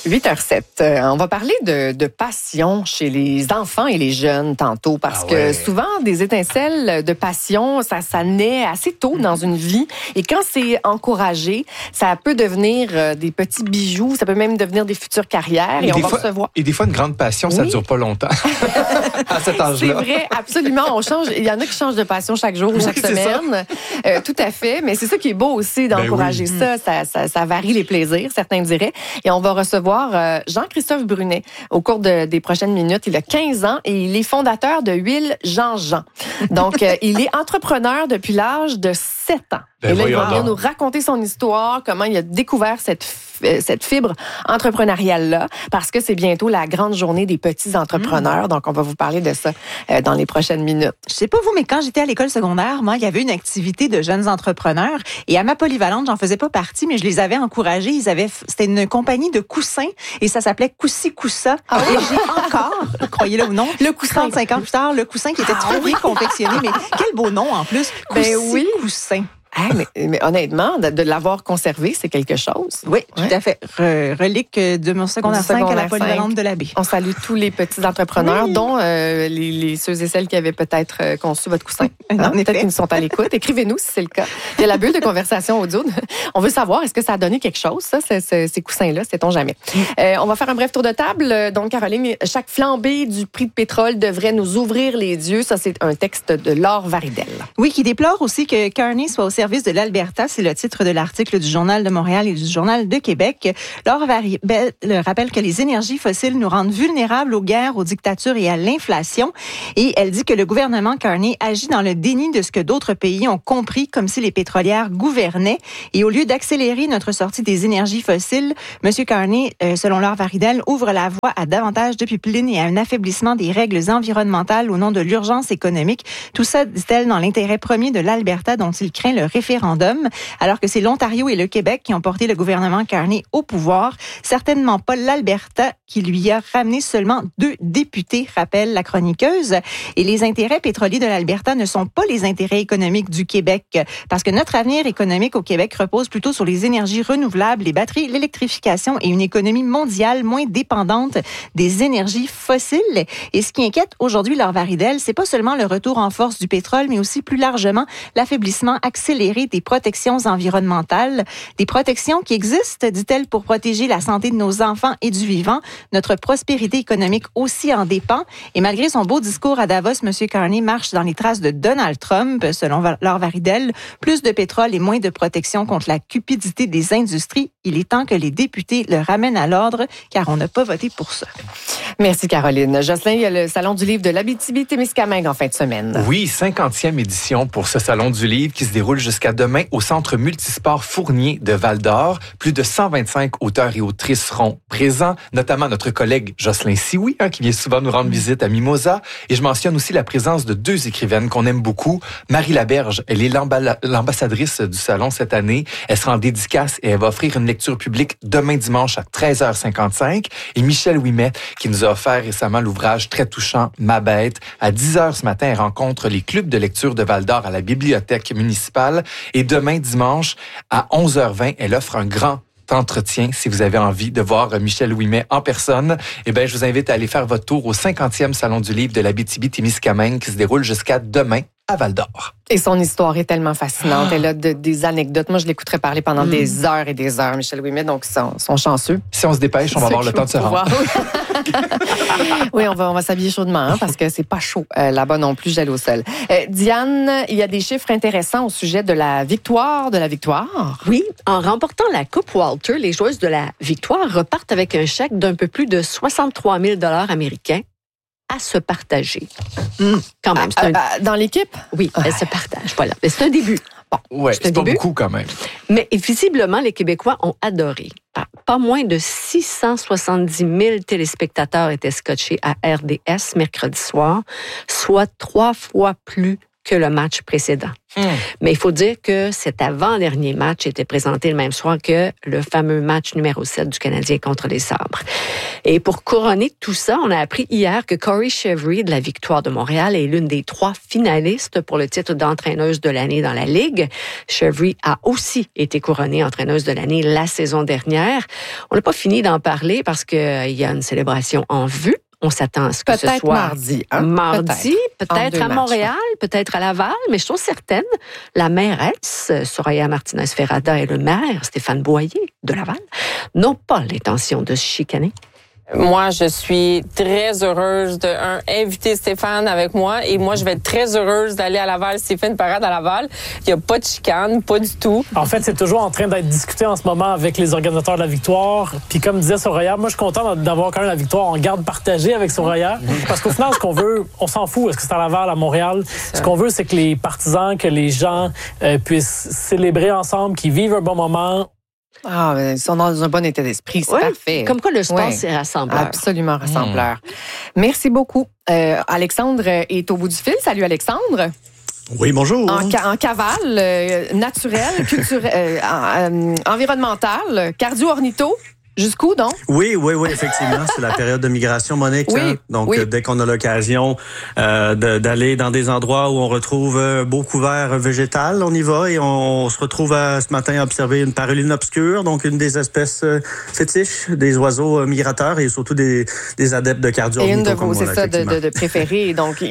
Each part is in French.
8h07. On va parler de passion chez les enfants et les jeunes tantôt, parce que souvent, des étincelles de passion, ça naît assez tôt dans une vie. Et quand c'est encouragé, ça peut devenir des petits bijoux, ça peut même devenir des futures carrières. Et on va recevoir... Et des fois, une grande passion, ça ne dure pas longtemps à cet âge-là. C'est vrai, absolument. On change. Il y en a qui changent de passion chaque jour ou chaque semaine. Tout à fait. Mais c'est ça qui est beau aussi d'encourager ça. Ça varie les plaisirs, certains diraient. Et on va recevoir Jean-Christophe Brunet au cours des prochaines minutes. Il a 15 ans et il est fondateur de Huile Jean-Jean. Donc, il est entrepreneur depuis l'âge de 7 ans. Et là, il va venir nous raconter son histoire, comment il a découvert cette fibre entrepreneuriale-là, parce que c'est bientôt la grande journée des petits entrepreneurs. Donc, on va vous parler de ça dans les prochaines minutes. Je sais pas vous, mais quand j'étais à l'école secondaire, moi, il y avait une activité de jeunes entrepreneurs. Et à ma polyvalente, j'en faisais pas partie, mais je les avais encouragés. C'était une compagnie de coussins et ça s'appelait Coussi Coussa. Et j'ai encore, croyez-le ou non, le coussin. 35 ans plus tard, le coussin qui était très bien confectionné. Mais quel beau nom en plus. Coussi Coussin. Mais honnêtement, de l'avoir conservé, c'est quelque chose. Oui, tout à fait. Relique de mon secondaire 5 à la polyvalente de l'abbé. On salue tous les petits entrepreneurs, dont ceux et celles qui avaient peut-être conçu votre coussin. Peut-être qu'ils nous sont à l'écoute. Écrivez-nous si c'est le cas. Il y a la bulle de conversation audio. On veut savoir, est-ce que ça a donné quelque chose, ça, ces coussins-là? Sait-on jamais. On va faire un bref tour de table. Donc, Caroline, chaque flambée du prix de pétrole devrait nous ouvrir les yeux. Ça, c'est un texte de Laure Varidel. Oui, qui déplore aussi que Carney soit au service de l'Alberta, c'est le titre de l'article du Journal de Montréal et du Journal de Québec. Laure Varidel rappelle que les énergies fossiles nous rendent vulnérables aux guerres, aux dictatures et à l'inflation. Et elle dit que le gouvernement Carney agit dans le déni de ce que d'autres pays ont compris, comme si les pétrolières gouvernaient. Et au lieu d'accélérer notre sortie des énergies fossiles, M. Carney, selon Laure Varidel, ouvre la voie à davantage de pipeline et à un affaiblissement des règles environnementales au nom de l'urgence économique. Tout ça, dit-elle, dans l'intérêt premier de l'Alberta, dont il craint le référendum, alors que c'est l'Ontario et le Québec qui ont porté le gouvernement Carney au pouvoir. Certainement pas l'Alberta qui lui a ramené seulement 2 députés, rappelle la chroniqueuse. Et les intérêts pétroliers de l'Alberta ne sont pas les intérêts économiques du Québec, parce que notre avenir économique au Québec repose plutôt sur les énergies renouvelables, les batteries, l'électrification et une économie mondiale moins dépendante des énergies fossiles. Et ce qui inquiète aujourd'hui Laure Varidel, c'est pas seulement le retour en force du pétrole, mais aussi plus largement l'affaiblissement accéléré des protections environnementales, des protections qui existent, dit-elle, pour protéger la santé de nos enfants et du vivant. Notre prospérité économique aussi en dépend. Et malgré son beau discours à Davos, M. Carney marche dans les traces de Donald Trump, selon Laure Varidel. Plus de pétrole et moins de protection contre la cupidité des industries. Il est temps que les députés le ramènent à l'ordre, car on n'a pas voté pour ça. Merci, Caroline. Jocelyn, il y a le Salon du livre de l'Abitibi-Témiscamingue en fin de semaine. Oui, 50e édition pour ce Salon du livre qui se déroule jusqu'à demain au Centre multisport Fournier de Val-d'Or. Plus de 125 auteurs et autrices seront présents, notamment notre collègue Jocelyn Sioui, qui vient souvent nous rendre visite à Mimosa. Et je mentionne aussi la présence de 2 écrivaines qu'on aime beaucoup. Marie Laberge, elle est l'ambassadrice du Salon cette année. Elle sera en dédicace et elle va offrir une lecture publique demain dimanche à 13h55. Et Michel Ouimet, qui nous a offert récemment l'ouvrage très touchant « Ma bête ». À 10h ce matin, elle rencontre les clubs de lecture de Val-d'Or à la bibliothèque municipale. Et demain, dimanche, à 11h20, elle offre un grand entretien. Si vous avez envie de voir Michel Ouimet en personne, je vous invite à aller faire votre tour au 50e Salon du livre de l'Abitibi-Témiscamingue qui se déroule jusqu'à demain à Val-d'Or. Et son histoire est tellement fascinante. Elle a des anecdotes. Moi, je l'écouterais parler pendant des heures et des heures, Michel Ouimet, donc ils sont chanceux. Si on se dépêche, on va avoir le temps de se rendre. Oui, on va s'habiller chaudement parce que c'est pas chaud là-bas non plus, gel au sol. Diane, il y a des chiffres intéressants au sujet de la victoire. Oui, en remportant la Coupe Walter, les joueuses de la Victoire repartent avec un chèque d'un peu plus de 63 000 américains à se partager. Quand même. Dans l'équipe? Oui, elles se partagent. Voilà. Mais c'est un début. Bon, ouais, c'est pas beaucoup quand même. Mais visiblement, les Québécois ont adoré. Pas moins de 670 000 téléspectateurs étaient scotchés à RDS mercredi soir, soit 3 fois plus que le match précédent. Mais il faut dire que cet avant-dernier match était présenté le même soir que le fameux match numéro 7 du Canadien contre les Sabres. Et pour couronner tout ça, on a appris hier que Corey Chevry de la Victoire de Montréal est l'une des 3 finalistes pour le titre d'entraîneuse de l'année dans la Ligue. Chevry a aussi été couronnée entraîneuse de l'année la saison dernière. On n'a pas fini d'en parler parce qu'il y a une célébration en vue. On s'attend à ce que ce soit mardi. Mardi, peut-être à Montréal, peut-être à Laval, mais je suis certaine, la mairesse, Soraya Martinez-Ferrada, et le maire, Stéphane Boyer, de Laval, n'ont pas l'intention de se chicaner. Moi, je suis très heureuse d'inviter Stéphane avec moi et moi, je vais être très heureuse d'aller à Laval s'il fait une parade à Laval. Il n'y a pas de chicane, pas du tout. En fait, c'est toujours en train d'être discuté en ce moment avec les organisateurs de la victoire. Puis comme disait Soraya, moi, je suis content d'avoir quand même la victoire en garde partagée avec Soraya. Parce qu'au final, ce qu'on veut, on s'en fout. Est-ce que c'est à Laval, à Montréal? Ce qu'on veut, c'est que les partisans, que les gens puissent célébrer ensemble, qu'ils vivent un bon moment. Ah, ils sont dans un bon état d'esprit, c'est parfait. Comme quoi le sport, c'est rassembleur. Absolument rassembleur. Merci beaucoup. Alexandre est au bout du fil. Salut Alexandre. Oui, bonjour. En cavale, naturel, culturel, environnemental, cardio-ornitho. Jusqu'où, donc? Oui, effectivement. C'est la période de migration, Monique. Oui, hein? Donc, dès qu'on a l'occasion d'aller dans des endroits où on retrouve beau couvert végétal, on y va et on se retrouve ce matin à observer une paruline obscure, donc une des espèces fétiches des oiseaux migrateurs et surtout des adeptes de cardio-ornitho. Et une de vos, c'est ça, de préférés. Donc,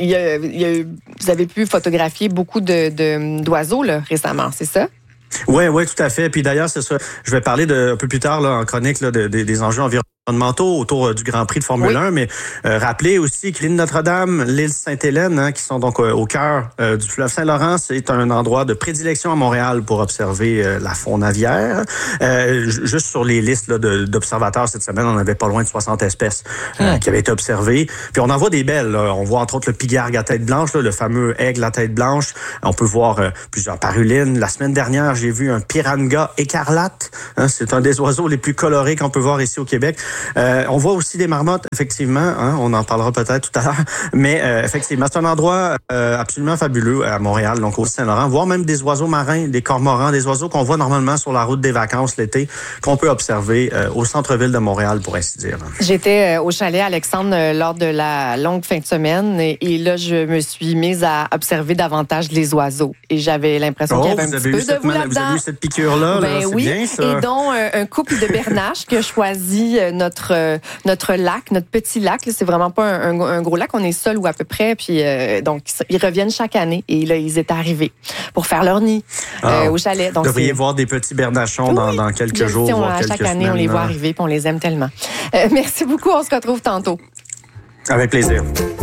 vous avez pu photographier beaucoup d'oiseaux là, récemment, c'est ça? Oui, tout à fait. Puis d'ailleurs, c'est ça. Je vais parler un peu plus tard là, en chronique là, des enjeux environnementaux autour du Grand Prix de Formule 1, mais rappelez aussi que l'île Notre-Dame, l'île Sainte-Hélène, qui sont donc au cœur du fleuve Saint-Laurent, c'est un endroit de prédilection à Montréal pour observer la faune aviaire. Juste sur les listes là, d'observateurs cette semaine, on avait pas loin de 60 espèces qui avaient été observées. Puis on en voit des belles. Là. On voit entre autres le pigargue à tête blanche, là, le fameux aigle à tête blanche. On peut voir plusieurs parulines. La semaine dernière, j'ai vu un piranga écarlate. C'est un des oiseaux les plus colorés qu'on peut voir ici au Québec. On voit aussi des marmottes, effectivement. On en parlera peut-être tout à l'heure. Mais effectivement, c'est un endroit absolument fabuleux à Montréal, donc au Saint-Laurent. Voir même des oiseaux marins, des cormorans, des oiseaux qu'on voit normalement sur la route des vacances l'été, qu'on peut observer au centre-ville de Montréal, pour ainsi dire. J'étais au chalet Alexandre lors de la longue fin de semaine et là, je me suis mise à observer davantage les oiseaux. Et j'avais l'impression qu'il y avait un petit peu de vous là-dedans. Vous avez eu cette piqûre-là? Ben là, oui, bien, ça. Et donc un couple de bernaches qui a choisi notre lac, notre petit lac. Là, c'est vraiment pas un gros lac, on est seul ou à peu près. Puis donc ils reviennent chaque année et là ils étaient arrivés pour faire leur nid au chalet. Donc vous devriez voir des petits bernachons dans quelques jours, voire quelques chaque année, semaines, on les voit arriver puis on les aime tellement. Merci beaucoup, on se retrouve tantôt. Avec plaisir.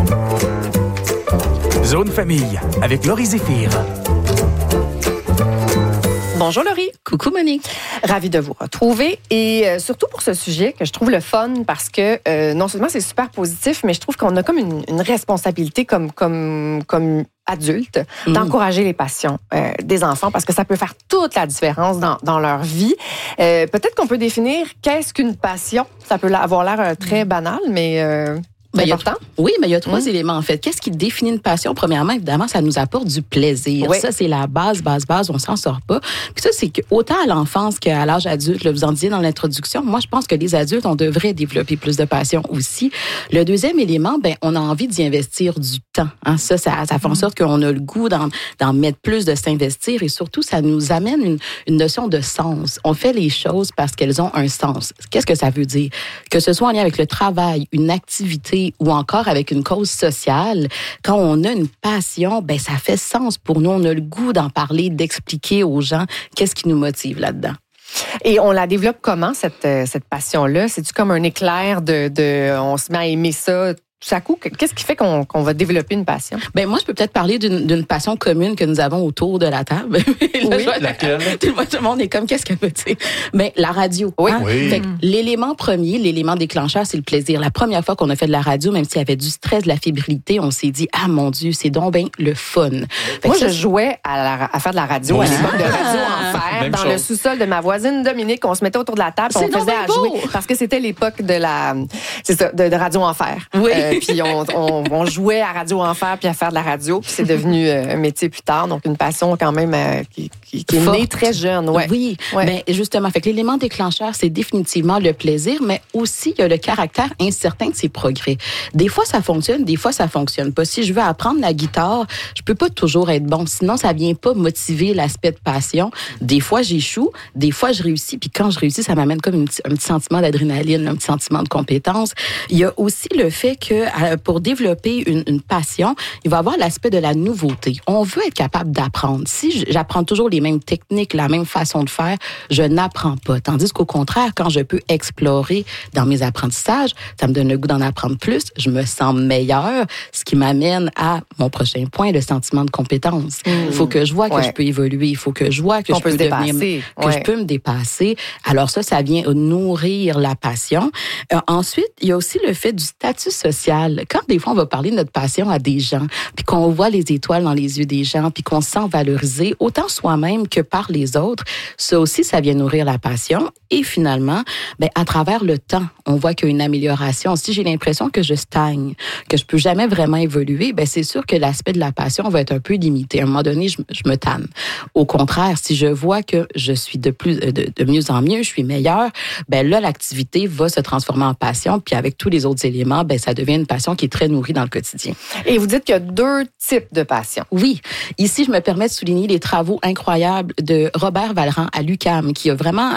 Zone Famille avec Laurie Zéphir. Bonjour Laurie. Coucou Monique. Ravie de vous retrouver et surtout pour ce sujet que je trouve le fun parce que non seulement c'est super positif, mais je trouve qu'on a comme une responsabilité comme adulte d'encourager les passions des enfants parce que ça peut faire toute la différence dans leur vie. Peut-être qu'on peut définir qu'est-ce qu'une passion. Ça peut avoir l'air très banal, mais c'est important. Oui, mais il y a 3 éléments, en fait. Qu'est-ce qui définit une passion? Premièrement, évidemment, ça nous apporte du plaisir. Oui. Ça, c'est la base. On s'en sort pas. Puis ça, c'est que autant à l'enfance qu'à l'âge adulte, là, vous en disiez dans l'introduction, moi, je pense que les adultes, on devrait développer plus de passion aussi. Le deuxième élément, on a envie d'y investir du temps. Hein? Ça fait en sorte qu'on a le goût d'en mettre plus, de s'investir et surtout, ça nous amène une notion de sens. On fait les choses parce qu'elles ont un sens. Qu'est-ce que ça veut dire? Que ce soit en lien avec le travail, une activité, ou encore avec une cause sociale, quand on a une passion, ça fait sens pour nous. On a le goût d'en parler, d'expliquer aux gens qu'est-ce qui nous motive là-dedans. Et on la développe comment, cette passion-là? C'est-tu comme un éclair on se met à aimer ça tout à coup? Qu'est-ce qui fait qu'on va développer une passion? Moi, je peux peut-être parler d'une passion commune que nous avons autour de la table. Oui, laquelle? Tout le monde est comme, qu'est-ce qu'elle veut dire? Mais la radio. Oui. Hein? Oui. Fait que l'élément premier, l'élément déclanceur, c'est le plaisir. La première fois qu'on a fait de la radio, même s'il y avait du stress, de la fébrilité, on s'est dit, ah mon Dieu, c'est donc le fun. Moi, je jouais à faire de la radio, à l'époque de Radio Enfer, Même dans chose. le sous-sol de ma voisine Dominique. On se mettait autour de la table, on faisait à jouer, parce que c'était l'époque de Radio Enfer. Oui. puis on jouait à Radio Enfer puis à faire de la radio. Puis c'est devenu un métier plus tard. Donc, une passion quand même qui est née très jeune. Ouais. Oui, mais justement, fait que l'élément déclencheur, c'est définitivement le plaisir, mais aussi il y a le caractère incertain de ses progrès. Des fois, ça fonctionne, des fois, ça fonctionne pas. Si je veux apprendre la guitare, je peux pas toujours être bon. Sinon, ça vient pas motiver l'aspect de passion. Des fois, j'échoue, des fois, je réussis. Puis quand je réussis, ça m'amène comme un petit sentiment d'adrénaline, un petit sentiment de compétence. Il y a aussi le fait que pour développer une passion, il va y avoir l'aspect de la nouveauté. On veut être capable d'apprendre. Si j'apprends toujours les mêmes techniques, la même façon de faire, je n'apprends pas. Tandis qu'au contraire, quand je peux explorer dans mes apprentissages, ça me donne le goût d'en apprendre plus, je me sens meilleure, ce qui m'amène à mon prochain point, le sentiment de compétence. Il faut que je vois que je peux évoluer, il faut que je vois que je peux je peux me dépasser. Alors ça vient nourrir la passion. Ensuite, il y a aussi le fait du statut social. Quand des fois on va parler de notre passion à des gens, puis qu'on voit les étoiles dans les yeux des gens, puis qu'on se sent valorisé autant soi-même que par les autres, ça aussi, ça vient nourrir la passion. Et finalement, à travers le temps, on voit qu'il y a une amélioration. Si j'ai l'impression que je stagne, que je peux jamais vraiment évoluer, c'est sûr que l'aspect de la passion va être un peu limité. À un moment donné, je me tanne. Au contraire, si je vois que je suis de mieux en mieux, je suis meilleure, là, l'activité va se transformer en passion. Puis avec tous les autres éléments, ça devient une passion qui est très nourrie dans le quotidien. Et vous dites qu'il y a 2 types de passion. Oui. Ici, je me permets de souligner les travaux incroyables de Robert Vallerand à l'UQAM, qui a vraiment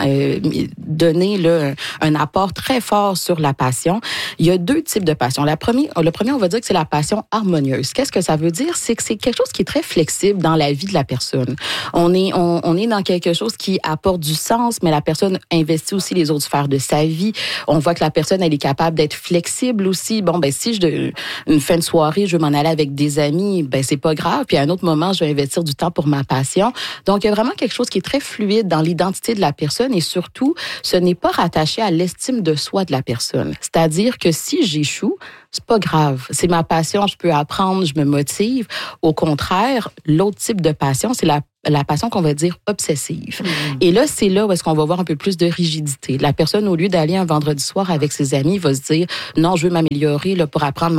donné un apport très fort sur la passion. Il y a 2 types de passion. Le premier, on va dire que c'est la passion harmonieuse. Qu'est-ce que ça veut dire? C'est que c'est quelque chose qui est très flexible dans la vie de la personne. On est dans quelque chose qui apporte du sens, mais la personne investit aussi les autres sphères de sa vie. On voit que la personne, elle est capable d'être flexible aussi. Si une fin de soirée, je veux m'en aller avec des amis, c'est pas grave. Puis à un autre moment, je vais investir du temps pour ma passion. Donc, il y a vraiment quelque chose qui est très fluide dans l'identité de la personne et surtout, ce n'est pas rattaché à l'estime de soi de la personne. C'est-à-dire que si j'échoue, c'est pas grave. C'est ma passion, je peux apprendre, je me motive. Au contraire, l'autre type de passion, c'est la passion qu'on va dire obsessive. Et là, c'est là où est-ce qu'on va voir un peu plus de rigidité. La personne, au lieu d'aller un vendredi soir avec ses amis, va se dire, non, je veux m'améliorer là, pour apprendre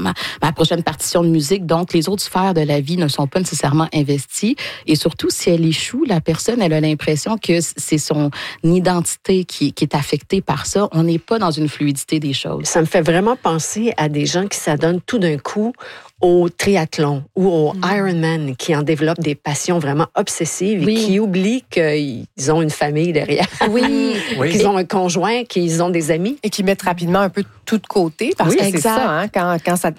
ma prochaine partition de musique. Donc, les autres sphères de la vie ne sont pas nécessairement investies. Et surtout, si elle échoue, la personne, elle a l'impression que c'est son identité qui est affectée par ça. On n'est pas dans une fluidité des choses. Ça me fait vraiment penser à des gens qui s'adonnent tout d'un coup au triathlon ou au Ironman, qui en développent des passions vraiment obsessives et qui oublient qu'ils ont une famille derrière. Qu'ils ont un conjoint, qu'ils ont des amis. Et qui mettent rapidement un peu tout de côté, parce que c'est ça, quand ça,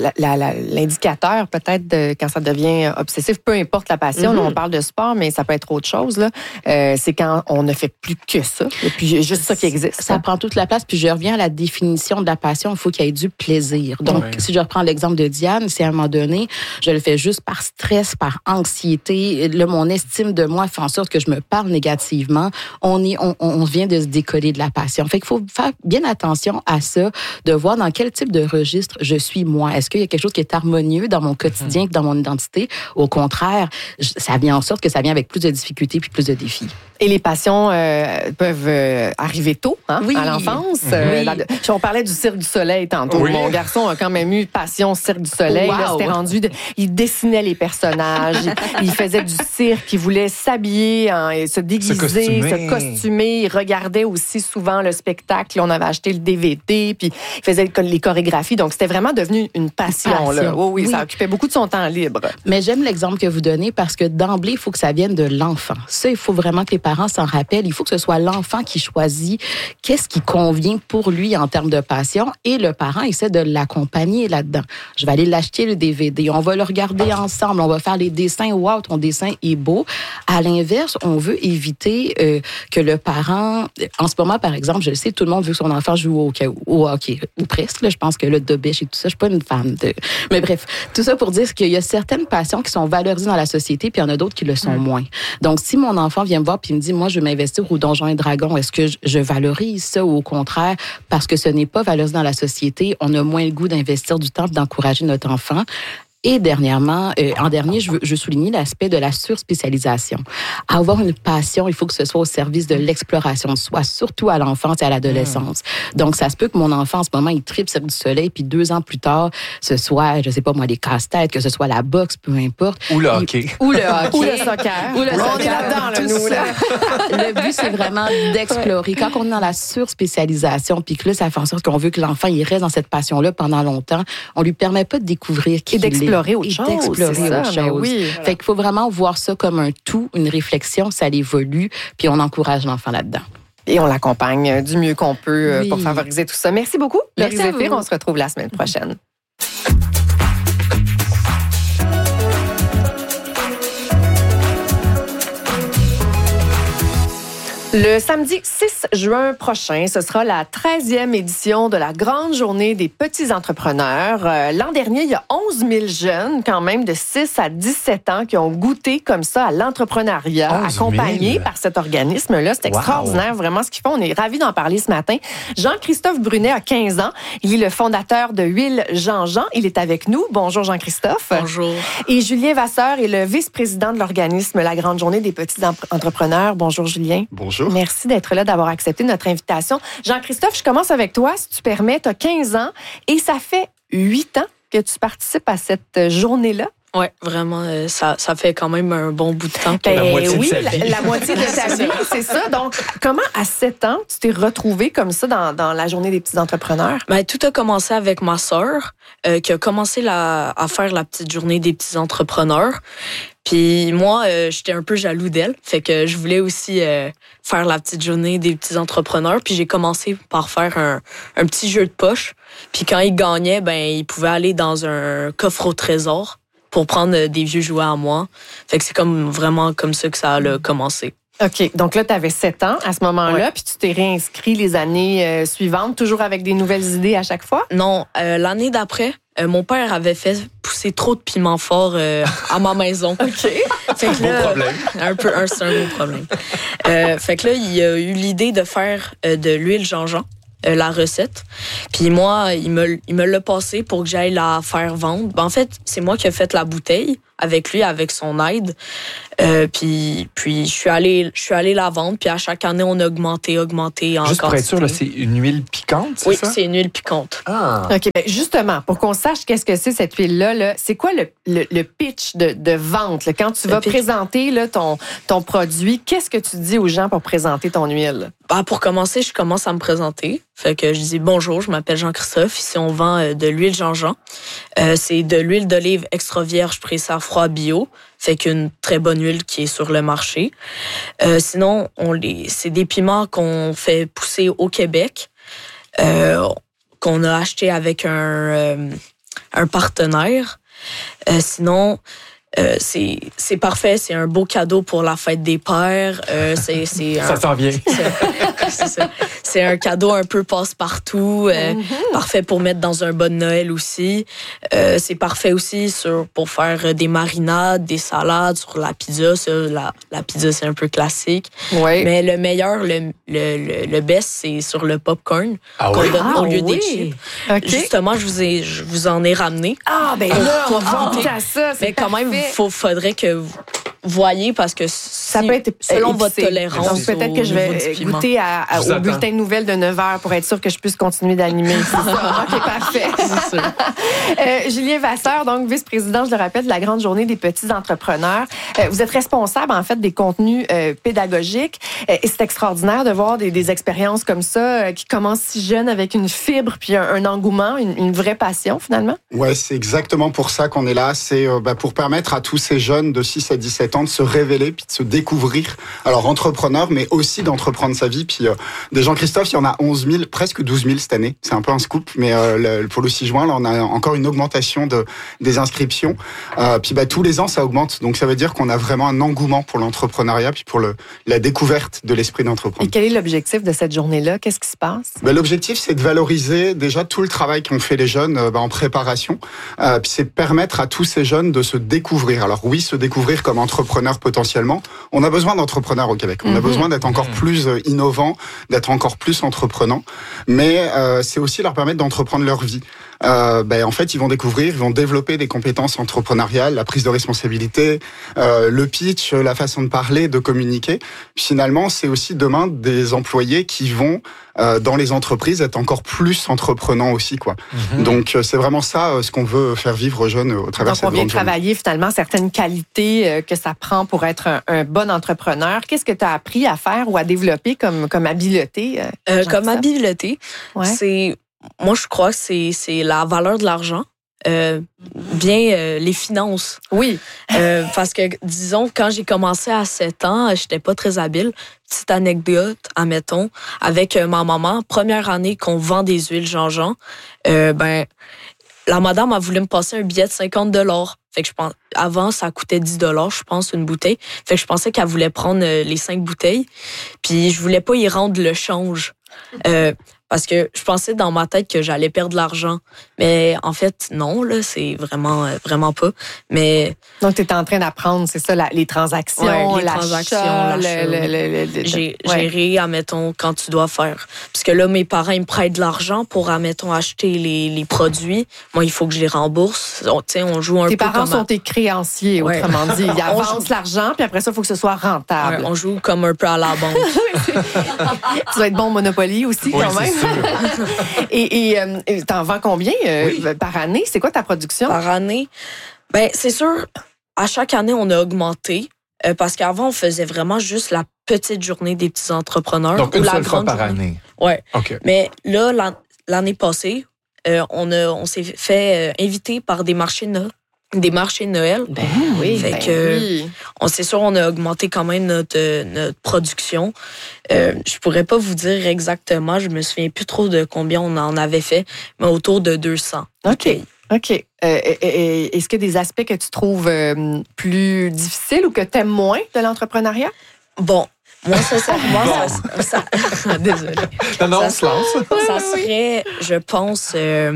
l'indicateur peut-être quand ça devient obsessif, peu importe la passion, là, on parle de sport, mais ça peut être autre chose, là, c'est quand on ne fait plus que ça, et puis juste ça qui existe. Ça prend toute la place, puis je reviens à la définition de la passion, il faut qu'il y ait du plaisir. Donc, si je reprends l'exemple de Diane, si à un moment donné, je le fais juste par stress, par anxiété, là, mon estime de moi fait en sorte que je me parle négativement, on vient de se décoller de la passion. Fait qu'il faut faire bien attention à ça, de voir dans quel type de registre je suis moi. Est-ce qu'il y a quelque chose qui est harmonieux dans mon quotidien, dans mon identité? Au contraire, ça vient en sorte que ça vient avec plus de difficultés puis plus de défis. Et les passions peuvent arriver tôt, à l'enfance. On parlait du Cirque du Soleil tantôt. Mon garçon a quand même eu passion Cirque du Soleil. Là, c'était rendu, il dessinait les personnages, il faisait du cirque, il voulait s'habiller, se déguiser, se costumer. Il regardait aussi souvent le spectacle. On avait acheté le DVD, puis il faisait les chorégraphies. Donc, c'était vraiment devenu une passion. Là. Oui, ça occupait beaucoup de son temps libre. Mais j'aime l'exemple que vous donnez parce que d'emblée, il faut que ça vienne de l'enfant. Ça, il faut vraiment que les parents s'en rappellent. Il faut que ce soit l'enfant qui choisit qu'est-ce qui convient pour lui en termes de passion et le parent essaie de l'accompagner là-dedans. Je vais aller l'acheter le DVD, on va le regarder ensemble, on va faire les dessins. Wow, ton dessin est beau. À l'inverse, on veut éviter que le parent, en ce moment, par exemple, je le sais, tout le monde veut que son enfant joue au hockey, ou presque. Là, je pense que le dobèche et tout ça, je suis pas une fan de... Mais bref, tout ça pour dire qu'il y a certaines passions qui sont valorisées dans la société, puis il y en a d'autres qui le sont moins. Donc, si mon enfant vient me voir puis me dit, moi, je veux m'investir au Donjons et Dragons, est-ce que je valorise ça ou au contraire, parce que ce n'est pas valorisé dans la société, on a moins le goût d'investir du temps et d'encourager notre enfant? Et dernièrement, en dernier, je veux souligner l'aspect de la surspécialisation. Avoir une passion, il faut que ce soit au service de l'exploration de soi, surtout à l'enfance et à l'adolescence. Donc, ça se peut que mon enfant, en ce moment, il tripe Cirque du Soleil, puis 2 ans plus tard, ce soit, je sais pas moi, des casse-têtes, que ce soit la boxe, peu importe. Ou le hockey. Ou le hockey. Ou le soccer. Ou le soccer. On est là-dedans, là, nous, là. Le but, c'est vraiment d'explorer. Quand on est dans la surspécialisation, puis que là, ça fait en sorte qu'on veut que l'enfant, il reste dans cette passion-là pendant longtemps, on lui permet pas de découvrir qui il est. Et d'explorer autre chose. D'explorer autre chose. Oui. Fait qu'il faut vraiment voir ça comme un tout, une réflexion, ça évolue, puis on encourage l'enfant là-dedans. Et on l'accompagne du mieux qu'on peut pour favoriser tout ça. Merci beaucoup, Laurie Zéphir. On se retrouve la semaine prochaine. Le samedi 6 juin prochain, ce sera la 13e édition de la Grande Journée des petits entrepreneurs. L'an dernier, il y a 11 000 jeunes, quand même, de 6 à 17 ans, qui ont goûté comme ça à l'entrepreneuriat, accompagnés par cet organisme-là. C'est extraordinaire, vraiment, ce qu'ils font. On est ravis d'en parler ce matin. Jean-Christophe Brunet a 15 ans. Il est le fondateur de Huile Jean-Jean. Il est avec nous. Bonjour, Jean-Christophe. Bonjour. Et Julien Vasseur est le vice-président de l'organisme La Grande Journée des petits entrepreneurs. Bonjour, Julien. Bonjour. Merci d'être là, d'avoir accepté notre invitation. Jean-Christophe, je commence avec toi, si tu permets. Tu as 15 ans et ça fait 8 ans que tu participes à cette journée-là. Oui, vraiment, ça fait quand même un bon bout de temps. La moitié de sa vie. La moitié de ta vie, c'est ça. Donc, comment, à 7 ans, tu t'es retrouvé comme ça dans la journée des petits entrepreneurs? Ben, tout a commencé avec ma sœur, qui a commencé à faire la petite journée des petits entrepreneurs. Puis moi, j'étais un peu jaloux d'elle. Fait que je voulais aussi faire la petite journée des petits entrepreneurs. Puis j'ai commencé par faire un petit jeu de poche. Puis quand il gagnait, ben il pouvait aller dans un coffre au trésor pour prendre des vieux jouets à moi. Fait que c'est vraiment comme ça que ça a commencé. OK. Donc là, tu avais 7 ans à ce moment-là, puis tu t'es réinscrit les années suivantes, toujours avec des nouvelles idées à chaque fois? Non. L'année d'après, mon père avait fait pousser trop de piment fort à ma maison. OK. Fait que là, beau problème. C'est un gros problème. Fait que là, il a eu l'idée de faire de l'huile Jean-Jean. La recette. Puis moi, il me l'a passé pour que j'aille la faire vendre. Ben, en fait, c'est moi qui ai fait la bouteille avec lui, avec son aide. Puis je suis allée la vendre. Puis à chaque année, on a augmenté en quantité. Juste pour être sûr, là, c'est une huile piquante, c'est ça? Oui, c'est une huile piquante. Ah. OK. Ben justement, pour qu'on sache qu'est-ce que c'est cette huile-là, là, c'est quoi le pitch de vente? Là? Quand tu vas présenter là, ton produit, qu'est-ce que tu dis aux gens pour présenter ton huile? Ben, pour commencer, je commence à me présenter. Fait que je dis bonjour, je m'appelle Jean-Christophe. Ici, on vend de l'huile Jean-Jean. C'est de l'huile d'olive extra vierge pressée à froid bio. Fait qu'une très bonne huile qui est sur le marché. Sinon, c'est des piments qu'on fait pousser au Québec, qu'on a acheté avec un partenaire. Sinon, c'est parfait, c'est un beau cadeau pour la fête des pères. Ça s'en vient. C'est ça. C'est un cadeau un peu passe-partout, parfait pour mettre dans un bon Noël aussi. C'est parfait aussi pour faire des marinades, des salades sur la pizza. Ça, la pizza, c'est un peu classique. Oui. Mais le meilleur, le best, c'est sur le popcorn qu'on donne au lieu des chips. Okay. Justement, je vous en ai ramené. Ah, ben là, on va à ça. Mais quand même, faudrait que vous voyez parce que ça peut être selon votre tolérance. Donc peut-être que je vais goûter au bulletin de nouvelles de 9h pour être sûr que je puisse continuer d'animer. OK, parfait. Julien Vasseur, donc vice-président, je le rappelle, de la Grande Journée des petits entrepreneurs. Vous êtes responsable, en fait, des contenus pédagogiques. Et c'est extraordinaire de voir des expériences comme ça qui commencent si jeunes avec une fibre puis un engouement, une vraie passion, finalement. Ouais, c'est exactement pour ça qu'on est là. C'est pour permettre à tous ces jeunes de 6 à 17 ans de se révéler puis de se découvrir. Alors, entrepreneur, mais aussi d'entreprendre sa vie. Puis des Jean-Christophe, il y en a 11 000, presque 12 000 cette année. C'est un peu un scoop, mais pour le 6 juin, là, on a encore une augmentation des inscriptions. Puis tous les ans, ça augmente. Donc, ça veut dire qu'on a vraiment un engouement pour l'entrepreneuriat puis pour la découverte de l'esprit d'entreprendre. Et quel est l'objectif de cette journée-là? Qu'est-ce qui se passe? L'objectif, c'est de valoriser déjà tout le travail qu'ont fait les jeunes en préparation. Puis c'est permettre à tous ces jeunes de se découvrir. Alors oui, se découvrir comme entrepreneur potentiellement. On a besoin d'entrepreneurs au Québec. On a besoin d'être encore plus innovant, d'être encore plus entreprenant. Mais c'est aussi leur permettre d'entreprendre leur vie. en fait, ils vont découvrir, ils vont développer des compétences entrepreneuriales, la prise de responsabilité, le pitch, la façon de parler, de communiquer. Finalement, c'est aussi demain des employés qui vont dans les entreprises être encore plus entreprenants aussi, quoi. Donc c'est vraiment ça ce qu'on veut faire vivre aux jeunes au travers de cette grande journée. Donc on vient travailler finalement certaines qualités que ça prend pour être un bon entrepreneur. Qu'est-ce que tu as appris à faire ou à développer comme habileté? Comme habileté, moi je crois que c'est la valeur de l'argent. Les finances. Oui. Parce que, disons, quand j'ai commencé à 7 ans, j'étais pas très habile. Petite anecdote, admettons, avec ma maman, première année qu'on vend des huiles Jean-Jean, la madame a voulu me passer un billet de 50 $. Fait que je pense, avant, ça coûtait 10 $, je pense, une bouteille. Fait que je pensais qu'elle voulait prendre les 5 bouteilles. Puis je voulais pas y rendre le change. Parce que je pensais dans ma tête que j'allais perdre de l'argent. Mais en fait, non, là, c'est vraiment pas. Mais donc, tu étais en train d'apprendre, c'est ça, les transactions, gérer, admettons, quand tu dois faire. Parce que là, mes parents, ils me prêtent de l'argent pour, admettons, acheter les produits. Moi, il faut que je les rembourse. On joue un peu. Tes parents sont tes créanciers, autrement dit. Ils avancent l'argent, puis après ça, il faut que ce soit rentable. Ouais, on joue comme un peu à la banque. Tu dois être bon au Monopoly aussi, quand même. Et t'en vends combien par année? C'est quoi ta production? Par année? C'est sûr, à chaque année, on a augmenté. Parce qu'avant, on faisait vraiment juste la petite journée des petits entrepreneurs. Donc, une seule fois par année? Oui. Okay. Mais là, l'année passée, on s'est fait inviter par des marchés de Noël. C'est sûr, on a augmenté quand même notre production. Je pourrais pas vous dire exactement, je me souviens plus trop de combien on en avait fait, mais autour de 200. OK. Est-ce qu'il y a des aspects que tu trouves plus difficiles ou que tu aimes moins de l'entrepreneuriat? Bon, moi, ça désolée. Non, on se lance. Ça serait, je pense,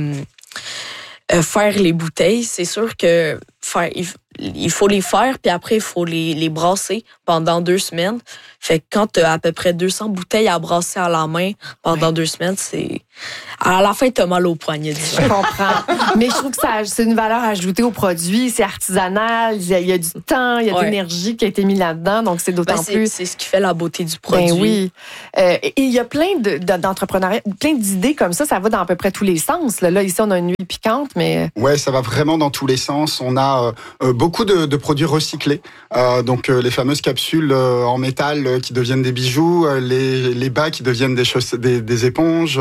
faire les bouteilles. C'est sûr que il faut les faire, puis après, il faut les brasser pendant 2 semaines. Fait que quand tu as à peu près 200 bouteilles à brasser à la main pendant 2 semaines, c'est... À la fin, tu as mal au poignet. Je comprends. Mais je trouve que c'est une valeur ajoutée au produit. C'est artisanal. Il y a du temps, il y a de l'énergie qui a été mise là-dedans. Donc, c'est d'autant plus... C'est ce qui fait la beauté du produit. Oui. Et il y a plein d'entrepreneuriat, plein d'idées comme ça. Ça va dans à peu près tous les sens. Là, ici, on a une huile piquante, mais... Ouais, ça va vraiment dans tous les sens. On a beaucoup de produits recyclés. Donc, les fameuses capsules en métal qui deviennent des bijoux, les bas qui deviennent des éponges,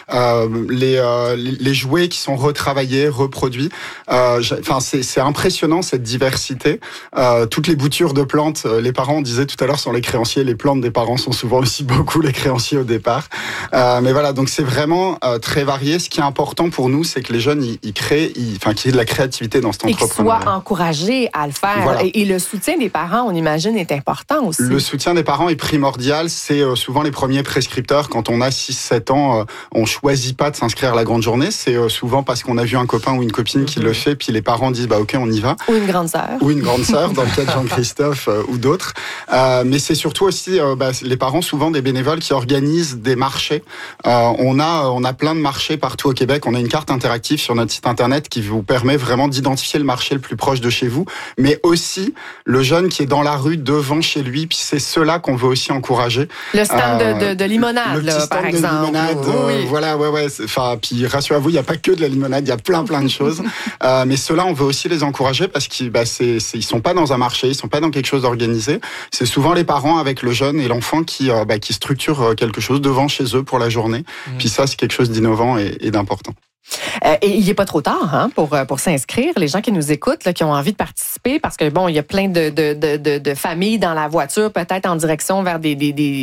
les jouets qui sont retravaillés, reproduits. C'est impressionnant cette diversité. Toutes les boutures de plantes, les parents, on disait tout à l'heure, sont les créanciers. Les plantes des parents sont souvent aussi beaucoup les créanciers au départ. Mais voilà, donc c'est vraiment très varié. Ce qui est important pour nous, c'est que les jeunes, ils créent, qu'il y ait de la créativité dans cet entrepreneuriat. Et qu'ils soient encouragés à le faire. Voilà. Et le soutien des parents, on imagine, est important aussi. Le soutien des parents est primordial. C'est souvent les premiers prescripteurs. Quand on a 6-7 ans, on choisit pas de s'inscrire à la grande journée. C'est souvent parce qu'on a vu un copain ou une copine qui le fait, puis les parents disent OK, on y va. Ou une grande sœur. Ou une grande sœur, dans le cas de Jean-Christophe ou d'autres. Mais c'est surtout aussi les parents, souvent des bénévoles qui organisent des marchés. On a plein de marchés partout au Québec. On a une carte interactive sur notre site internet qui vous permet vraiment d'identifier le marché le plus proche de chez vous, mais aussi le jeune qui est dans la rue devant chez lui, puis c'est ceux-là qu'on veut aussi encourager. Le stand de limonade, là, par exemple. Le limonade, voilà, ouais. Puis rassurez-vous, il n'y a pas que de la limonade, il y a plein de choses. Mais ceux-là, on veut aussi les encourager parce qu'ils sont pas dans un marché, ils sont pas dans quelque chose d'organisé. C'est souvent les parents avec le jeune et l'enfant qui structurent quelque chose devant chez eux pour la journée. Puis ça, c'est quelque chose d'innovant et d'important. Et il n'est pas trop tard pour s'inscrire. Les gens qui nous écoutent, là, qui ont envie de participer, parce que il y a plein de familles dans la voiture, peut-être en direction vers des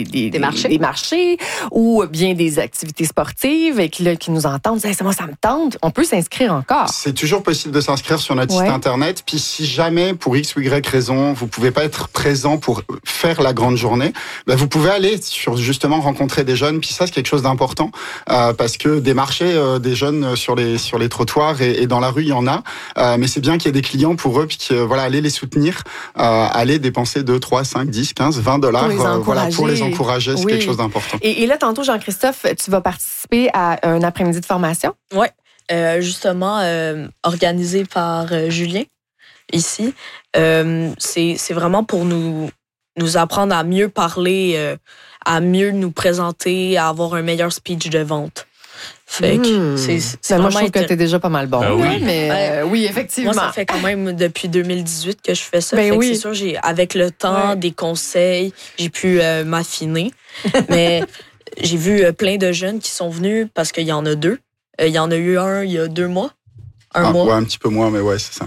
marchés ou bien des activités sportives et qui nous entendent, disent, moi ça me tente. On peut s'inscrire encore. C'est toujours possible de s'inscrire sur notre site internet. Puis si jamais pour X ou Y raison vous pouvez pas être présent pour faire la grande journée, vous pouvez aller justement rencontrer des jeunes. Puis ça c'est quelque chose d'important parce que des marchés, des jeunes sur les trottoirs et dans la rue, il y en a. Mais c'est bien qu'il y ait des clients pour eux, puis aller les soutenir, aller dépenser 2, 3, 5, 10, 15, 20 $ pour les encourager. C'est quelque chose d'important. Et là, tantôt, Jean-Christophe, tu vas participer à un après-midi de formation? Oui. justement, organisé par Julien, ici. C'est vraiment pour nous apprendre à mieux parler, à mieux nous présenter, à avoir un meilleur speech de vente. Fait que c'est moi, je trouve que t'es déjà pas mal bon. Oui. Mais oui, effectivement. Moi, ça fait quand même depuis 2018 que je fais ça. Ben fait oui. que c'est sûr, avec le temps, des conseils, j'ai pu m'affiner. Mais j'ai vu plein de jeunes qui sont venus parce qu'il y en a 2. Il y en a eu un il y a 2 mois. Un mois. Ouais, un petit peu moins, mais ouais, c'est ça.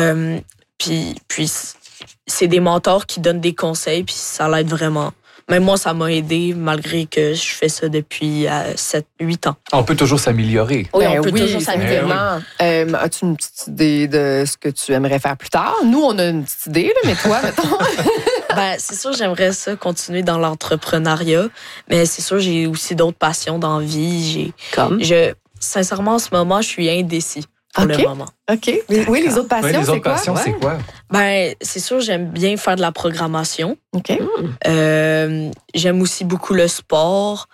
Puis c'est des mentors qui donnent des conseils, puis ça l'aide vraiment. Même moi, ça m'a aidé, malgré que je fais ça depuis 7-8 ans. On peut toujours s'améliorer. Oui, on peut toujours s'améliorer. As-tu une petite idée de ce que tu aimerais faire plus tard? Nous, on a une petite idée, là, mais toi, mettons... C'est sûr, j'aimerais ça continuer dans l'entrepreneuriat, mais c'est sûr, j'ai aussi d'autres passions dans la vie. Sincèrement, en ce moment, je suis indécis pour le moment. OK. Oui, les autres passions, les autres passions, c'est quoi? C'est sûr, j'aime bien faire de la programmation. OK. J'aime aussi beaucoup le sport.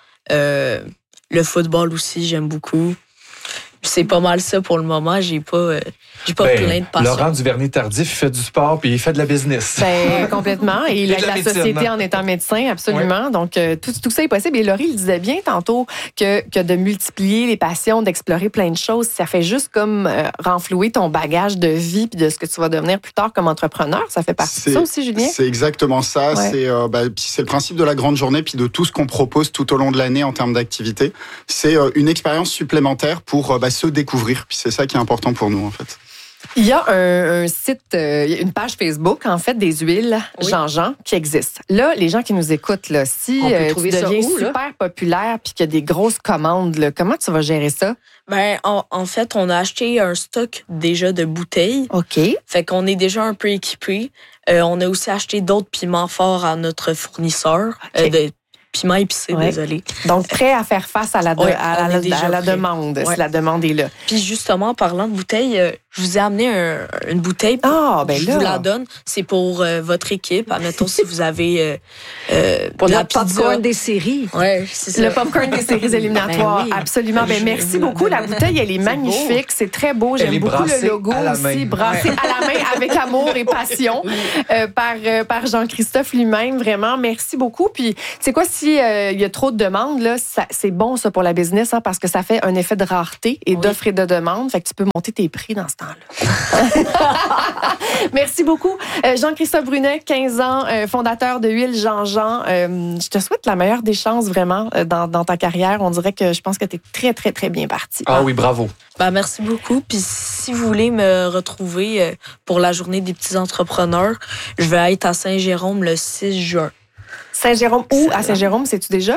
Le football aussi, j'aime beaucoup. C'est pas mal ça pour le moment. J'ai pas plein de passions. Laurent Duvernay-Tardif fait du sport puis il fait de la business. Complètement. Et il aide la société en étant médecin, absolument. Ouais. Donc, tout ça est possible. Et Laurie, il disait bien tantôt que de multiplier les passions, d'explorer plein de choses, ça fait juste comme renflouer ton bagage de vie puis de ce que tu vas devenir plus tard comme entrepreneur. Ça fait partie de ça aussi, Julien? C'est exactement ça. Ouais. C'est le principe de la grande journée puis de tout ce qu'on propose tout au long de l'année en termes d'activité. C'est une expérience supplémentaire pour se découvrir. Puis c'est ça qui est important pour nous, en fait. Il y a un site, une page Facebook, en fait, des huiles Jean-Jean qui existe. Là, les gens qui nous écoutent, là, si tu deviens super populaire puis qu'il y a des grosses commandes, là, comment tu vas gérer ça? En fait, on a acheté un stock déjà de bouteilles. OK. Fait qu'on est déjà un peu équipés. On a aussi acheté d'autres piments forts à notre fournisseur. Piment épicé, désolé. Donc, prêt à faire face à la demande, si la demande est là. Puis justement, en parlant de bouteilles, je vous ai amené une bouteille. Je vous la donne. C'est pour votre équipe. Admettons, si vous avez pour le popcorn des séries. Oui, c'est ça. Le popcorn des séries éliminatoires, absolument. Merci beaucoup. La bouteille, elle est magnifique. C'est très beau. J'aime beaucoup le logo aussi. Brassé à la main avec amour et passion par Jean-Christophe lui-même. Vraiment, merci beaucoup. Puis, tu sais quoi, si il y a trop de demandes, là, c'est bon ça pour la business, parce que ça fait un effet de rareté et d'offre et de demande. Fait que tu peux monter tes prix dans ce temps-là. Merci beaucoup. Jean-Christophe Brunet, 15 ans, fondateur de Huile Jean-Jean. Je te souhaite la meilleure des chances vraiment dans ta carrière. On dirait que je pense que tu es très, très, très bien parti. Ah oui, bravo. Merci beaucoup. Puis si vous voulez me retrouver pour la journée des petits entrepreneurs, je vais être à Saint-Jérôme le 6 juin. Saint-Jérôme, où à Saint-Jérôme, sais-tu déjà?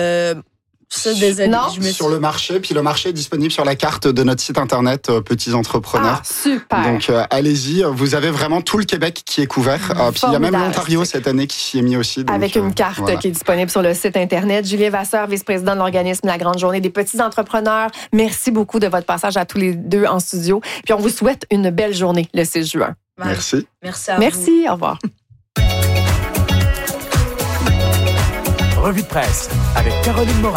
Non. Sur le marché, puis le marché est disponible sur la carte de notre site internet Petits Entrepreneurs. Ah, super. Donc allez-y, vous avez vraiment tout le Québec qui est couvert. Puis il y a même l'Ontario cette année qui s'y est mis aussi. Donc, avec une carte qui est disponible sur le site internet. Julien Vasseur, vice-président de l'organisme La Grande Journée des Petits Entrepreneurs. Merci beaucoup de votre passage à tous les deux en studio. Puis on vous souhaite une belle journée le 6 juin. Merci. Merci à vous. Merci, au revoir. Revue de presse avec Caroline Morin.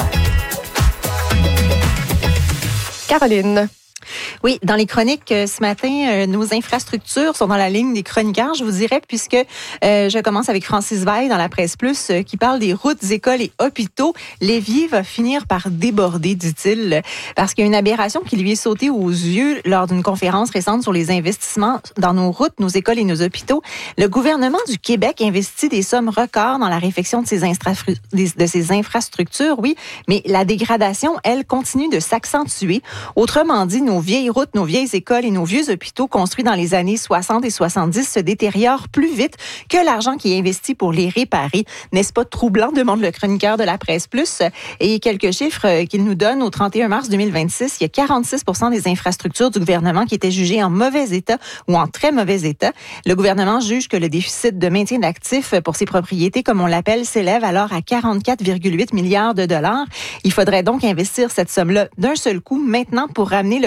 Caroline. Oui, dans les chroniques ce matin, nos infrastructures sont dans la ligne des chroniqueurs, je vous dirais, puisque je commence avec Francis Veil dans la Presse Plus qui parle des routes, écoles et hôpitaux. L'évier va finir par déborder, dit-il, parce qu'il y a une aberration qui lui est sautée aux yeux lors d'une conférence récente sur les investissements dans nos routes, nos écoles et nos hôpitaux. Le gouvernement du Québec investit des sommes records dans la réfection de ces infrastructures, oui, mais la dégradation, elle, continue de s'accentuer. Autrement dit, nos vieilles routes, nos vieilles écoles et nos vieux hôpitaux construits dans les années 60 et 70 se détériorent plus vite que l'argent qui est investi pour les réparer. N'est-ce pas troublant, demande le chroniqueur de la Presse Plus. Et quelques chiffres qu'il nous donne au 31 mars 2026, il y a 46 % des infrastructures du gouvernement qui étaient jugées en mauvais état ou en très mauvais état. Le gouvernement juge que le déficit de maintien d'actifs pour ses propriétés, comme on l'appelle, s'élève alors à 44,8 milliards de dollars. Il faudrait donc investir cette somme-là d'un seul coup maintenant pour ramener le parc en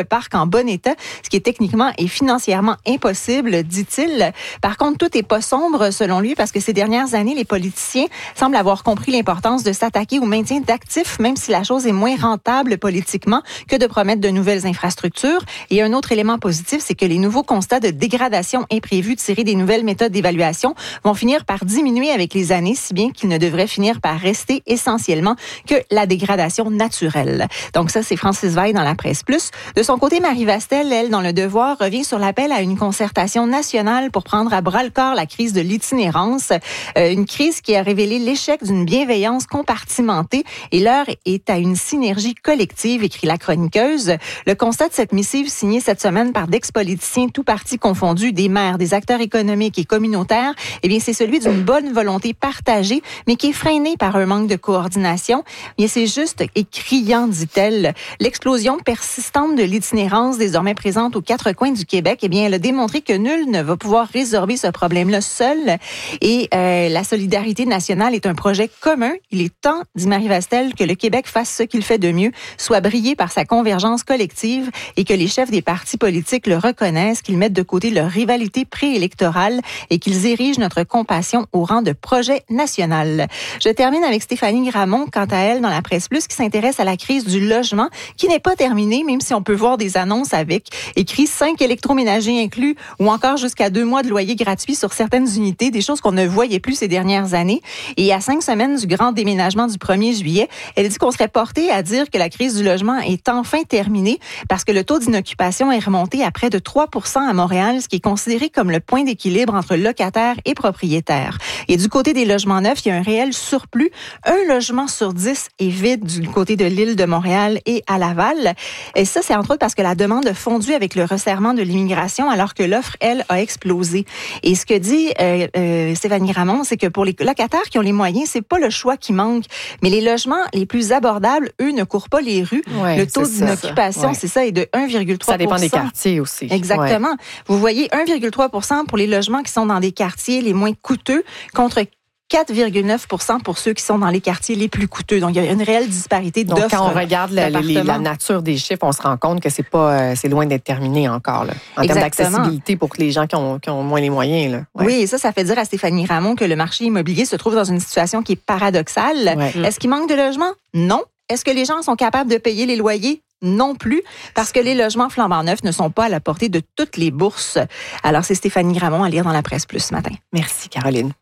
bon état, ce qui est techniquement et financièrement impossible, dit-il. Par contre, tout n'est pas sombre selon lui parce que ces dernières années, les politiciens semblent avoir compris l'importance de s'attaquer au maintien d'actifs, même si la chose est moins rentable politiquement que de promettre de nouvelles infrastructures. Et un autre élément positif, c'est que les nouveaux constats de dégradation imprévus tirés des nouvelles méthodes d'évaluation vont finir par diminuer avec les années, si bien qu'ils ne devraient finir par rester essentiellement que la dégradation naturelle. Donc ça, c'est Francis Veil dans la Presse Plus. De son côté, Marie Vastel, elle, dans Le Devoir, revient sur l'appel à une concertation nationale pour prendre à bras-le-corps la crise de l'itinérance. Une crise qui a révélé l'échec d'une bienveillance compartimentée et l'heure est à une synergie collective, écrit la chroniqueuse. Le constat de cette missive signée cette semaine par d'ex-politiciens, tous partis confondus, des maires, des acteurs économiques et communautaires, eh bien, c'est celui d'une bonne volonté partagée, mais qui est freinée par un manque de coordination. Bien, c'est juste et criant, dit-elle. L'explosion persistante de l'itinérance désormais présente aux quatre coins du Québec, eh bien, elle a démontré que nul ne va pouvoir résorber ce problème-là seul. Et la solidarité nationale est un projet commun. Il est temps, dit Marie Vastel, que le Québec fasse ce qu'il fait de mieux, soit brillé par sa convergence collective et que les chefs des partis politiques le reconnaissent, qu'ils mettent de côté leur rivalité préélectorale et qu'ils érigent notre compassion au rang de projet national. Je termine avec Stéphanie Gramont, quant à elle, dans la Presse Plus, qui s'intéresse à la crise du logement, qui n'est pas terminée, même si on peut voir des annonces avec écrit 5 électroménagers inclus ou encore jusqu'à 2 mois de loyer gratuit sur certaines unités, des choses qu'on ne voyait plus ces dernières années. Et à 5 semaines du grand déménagement du 1er juillet, elle dit qu'on serait porté à dire que la crise du logement est enfin terminée parce que le taux d'inoccupation est remonté à près de 3% à Montréal, ce qui est considéré comme le point d'équilibre entre locataires et propriétaires. Et du côté des logements neufs, il y a un réel surplus. Un logement sur 10 est vide du côté de l'île de Montréal et à Laval. Et ça, c'est entre autres parce que la demande a fondu avec le resserrement de l'immigration, alors que l'offre, elle, a explosé. Et ce que dit Stéphanie Gramont, c'est que pour les locataires qui ont les moyens, c'est pas le choix qui manque, mais les logements les plus abordables, eux, ne courent pas les rues. Ouais, le taux d'inoccupation, c'est ça, est de 1,3%. Ça dépend des quartiers aussi. Exactement. Ouais. Vous voyez 1,3% pour les logements qui sont dans des quartiers les moins coûteux contre 4,9% pour ceux qui sont dans les quartiers les plus coûteux. Donc, il y a une réelle disparité d'offres. Donc, quand on regarde la nature des chiffres, on se rend compte que c'est loin d'être terminé encore, là, en termes d'accessibilité pour les gens qui ont moins les moyens. Là. Ouais. Oui, et ça fait dire à Stéphanie Gramont que le marché immobilier se trouve dans une situation qui est paradoxale. Ouais. Est-ce qu'il manque de logements? Non. Est-ce que les gens sont capables de payer les loyers? Non plus, parce que les logements flambant neufs ne sont pas à la portée de toutes les bourses. Alors, c'est Stéphanie Gramont à lire dans la Presse Plus ce matin. Merci, Caroline.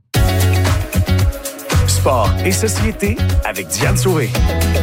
Sport et société avec Diane Sauvé.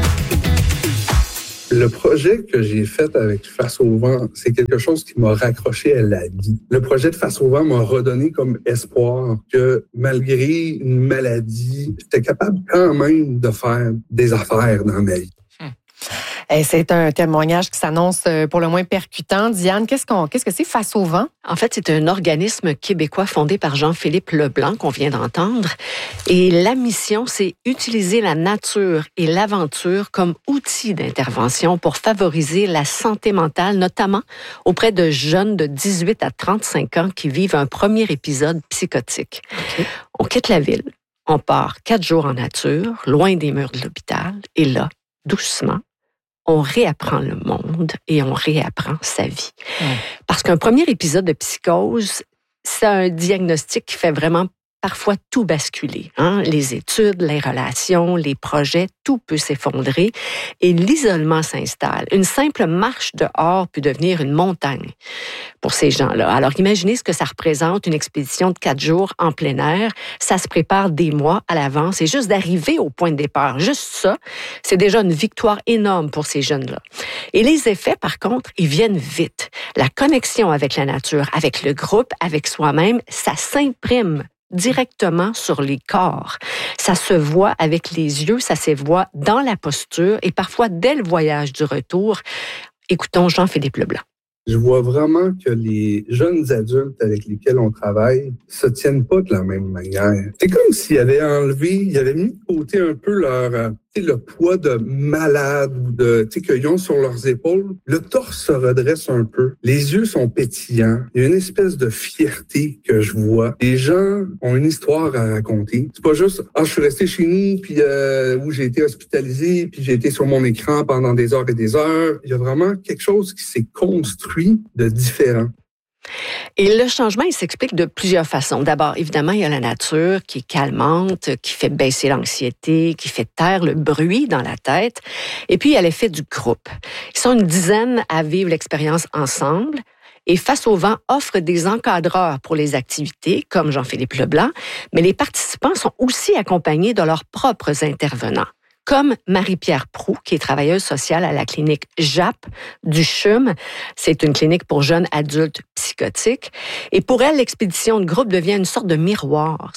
Le projet que j'ai fait avec Face au vent, c'est quelque chose qui m'a raccroché à la vie. Le projet de Face au vent m'a redonné comme espoir que malgré une maladie, j'étais capable quand même de faire des affaires dans ma vie. C'est un témoignage qui s'annonce pour le moins percutant. Diane, qu'est-ce que c'est Face au vent? En fait, c'est un organisme québécois fondé par Jean-Philippe Leblanc qu'on vient d'entendre. Et la mission, c'est utiliser la nature et l'aventure comme outil d'intervention pour favoriser la santé mentale, notamment auprès de jeunes de 18 à 35 ans qui vivent un premier épisode psychotique. Okay. On quitte la ville, on part 4 jours en nature, loin des murs de l'hôpital, et là, doucement, on réapprend le monde et on réapprend sa vie. Parce qu'un premier épisode de psychose, c'est un diagnostic qui fait vraiment parfois tout basculer. Les études, les relations, les projets, tout peut s'effondrer et l'isolement s'installe. Une simple marche dehors peut devenir une montagne pour ces gens-là. Alors imaginez ce que ça représente, une expédition de 4 jours en plein air. Ça se prépare des mois à l'avance et juste d'arriver au point de départ, juste ça, c'est déjà une victoire énorme pour ces jeunes-là. Et les effets, par contre, ils viennent vite. La connexion avec la nature, avec le groupe, avec soi-même, ça s'imprime directement sur les corps. Ça se voit avec les yeux, ça se voit dans la posture et parfois dès le voyage du retour. Écoutons Jean-Philippe Leblanc. Je vois vraiment que les jeunes adultes avec lesquels on travaille se tiennent pas de la même manière. C'est comme s'ils avaient mis de côté un peu leur le poids de malade ou de qu'ils ont sur leurs épaules, le torse se redresse un peu. Les yeux sont pétillants. Il y a une espèce de fierté que je vois. Les gens ont une histoire à raconter. C'est pas juste je suis resté chez nous puis où j'ai été hospitalisé puis j'ai été sur mon écran pendant des heures et des heures. Il y a vraiment quelque chose qui s'est construit de différent. Et le changement, il s'explique de plusieurs façons. D'abord, évidemment, il y a la nature qui est calmante, qui fait baisser l'anxiété, qui fait taire le bruit dans la tête. Et puis, il y a l'effet du groupe. Ils sont une dizaine à vivre l'expérience ensemble. Et Face au vent offre des encadreurs pour les activités, comme Jean-Philippe Leblanc, mais les participants sont aussi accompagnés de leurs propres intervenants, comme Marie-Pierre Proux, qui est travailleuse sociale à la clinique JAP du CHUM. C'est une clinique pour jeunes adultes psychotiques. Et pour elle, l'expédition de groupe devient une sorte de miroir.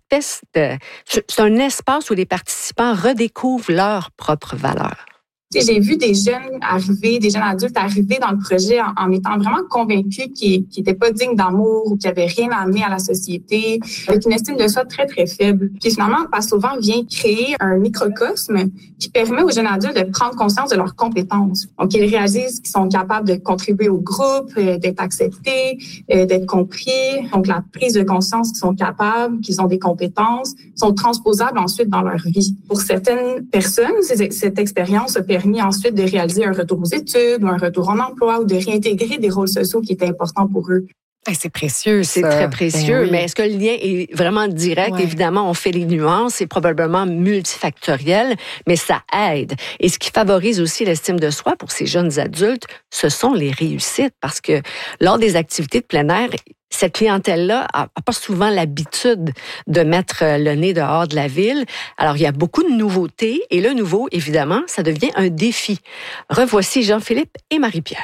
C'est un espace où les participants redécouvrent leurs propres valeurs. J'ai vu des jeunes adultes arriver dans le projet en étant vraiment convaincus qu'ils n'étaient pas dignes d'amour ou qu'ils n'avaient rien à amener à la société, avec une estime de soi très, très faible. Puis finalement, Face au vent vient créer un microcosme qui permet aux jeunes adultes de prendre conscience de leurs compétences. Donc, ils réalisent qu'ils sont capables de contribuer au groupe, d'être acceptés, d'être compris. Donc, la prise de conscience qu'ils sont capables, qu'ils ont des compétences, sont transposables ensuite dans leur vie. Pour certaines personnes, cette expérience a permis ensuite de réaliser un retour aux études ou un retour en emploi ou de réintégrer des rôles sociaux qui étaient importants pour eux. C'est précieux, ça. C'est très précieux, ben oui. Mais est-ce que le lien est vraiment direct? Ouais. Évidemment, on fait les nuances, c'est probablement multifactoriel, mais ça aide. Et ce qui favorise aussi l'estime de soi pour ces jeunes adultes, ce sont les réussites, parce que lors des activités de plein air, cette clientèle-là n'a pas souvent l'habitude de mettre le nez dehors de la ville. Alors, il y a beaucoup de nouveautés, et le nouveau, évidemment, ça devient un défi. Revoici Jean-Philippe et Marie-Pierre.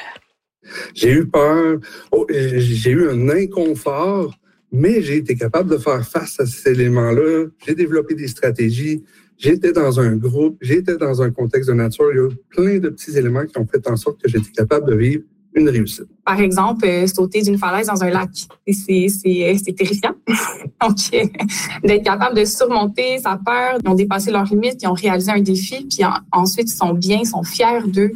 J'ai eu peur, j'ai eu un inconfort, mais j'ai été capable de faire face à ces éléments-là. J'ai développé des stratégies, j'étais dans un groupe, j'étais dans un contexte de nature. Il y a eu plein de petits éléments qui ont fait en sorte que j'étais capable de vivre une réussite. Par exemple, sauter d'une falaise dans un lac. C'est terrifiant. Donc, d'être capable de surmonter sa peur, ils ont dépassé leurs limites, ils ont réalisé un défi, puis ensuite, ils sont bien, ils sont fiers d'eux.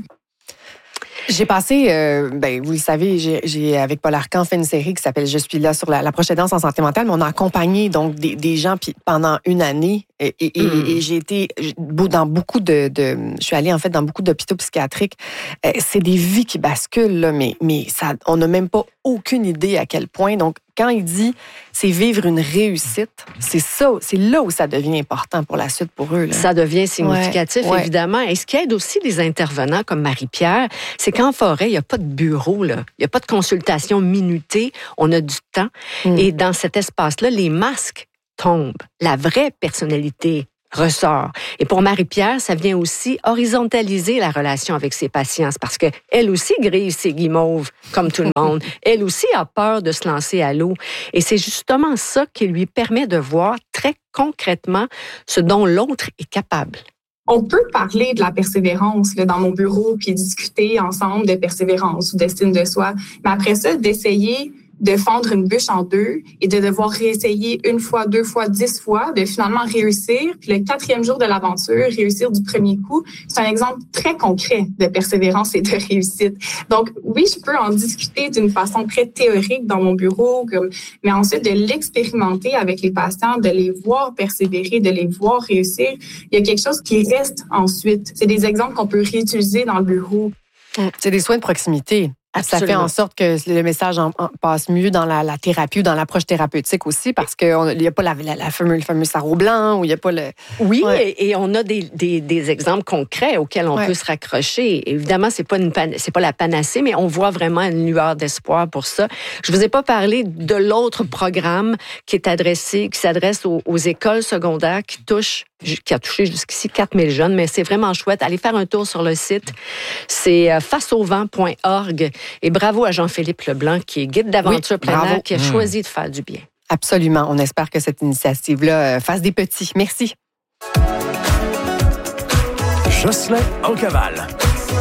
J'ai passé, vous le savez, j'ai avec Paul Arcand fait une série qui s'appelle « Je suis là » sur l'approche aidance en santé mentale, mais on a accompagné donc des gens pendant une année et j'ai été dans beaucoup je suis allée en fait dans beaucoup d'hôpitaux psychiatriques. C'est des vies qui basculent là, mais ça, on n'a même pas aucune idée à quel point. Donc quand il dit c'est vivre une réussite, c'est là où ça devient important pour la suite pour eux. Là. Ça devient significatif, évidemment. Et ce qui aide aussi les intervenants comme Marie-Pierre, c'est qu'en forêt, il n'y a pas de bureau, là. Il n'y a pas de consultation minutée. On a du temps. Et dans cet espace-là, les masques tombent. La vraie personnalité ressort. Et pour Marie-Pierre, ça vient aussi horizontaliser la relation avec ses patients, parce qu'elle aussi grille ses guimauves, comme tout le monde. Elle aussi a peur de se lancer à l'eau. Et c'est justement ça qui lui permet de voir très concrètement ce dont l'autre est capable. On peut parler de la persévérance là, dans mon bureau, puis discuter ensemble de persévérance ou d'estime de soi. Mais après ça, d'essayer de fendre une bûche en deux et de devoir réessayer 1 fois, 2 fois, 10 fois, de finalement réussir. Puis le 4e jour de l'aventure, réussir du premier coup, c'est un exemple très concret de persévérance et de réussite. Donc oui, je peux en discuter d'une façon très théorique dans mon bureau, mais ensuite de l'expérimenter avec les patients, de les voir persévérer, de les voir réussir. Il y a quelque chose qui reste ensuite. C'est des exemples qu'on peut réutiliser dans le bureau. C'est des soins de proximité. Absolument. Ça fait en sorte que le message passe mieux dans la thérapie ou dans l'approche thérapeutique aussi, parce qu'il n'y a pas le fameux sarrau blanc, ou il n'y a pas le... Oui, et on a des exemples concrets auxquels on peut se raccrocher. Évidemment, c'est pas la panacée, mais on voit vraiment une lueur d'espoir pour ça. Je vous ai pas parlé de l'autre programme qui s'adresse aux écoles secondaires qui a touché jusqu'ici 4000 jeunes, mais c'est vraiment chouette. Allez faire un tour sur le site. C'est faceauvent.org. Et bravo à Jean-Philippe Leblanc, qui est guide d'aventure plein air, qui a choisi de faire du bien. Absolument. On espère que cette initiative-là fasse des petits. Merci. Jocelyn en cavale.